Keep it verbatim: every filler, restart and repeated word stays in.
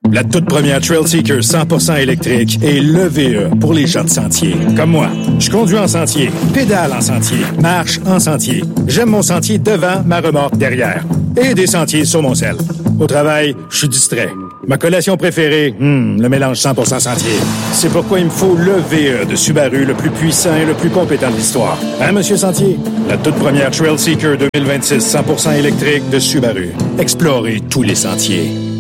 La toute première Trail Seeker cent pour cent électrique est le V E pour les gens de sentier. Comme moi, je conduis en sentier, pédale en sentier, marche en sentier. J'aime mon sentier devant, ma remorque derrière. Et des sentiers sur mon sel. Au travail, je suis distrait. Ma collation préférée, hmm, le mélange cent pour cent sentier. C'est pourquoi il me faut le V E de Subaru, le plus puissant et le plus compétent de l'histoire. Hein, Monsieur Sentier? La toute première Trail Seeker deux mille vingt-six cent pour cent électrique de Subaru. Explorez tous les sentiers.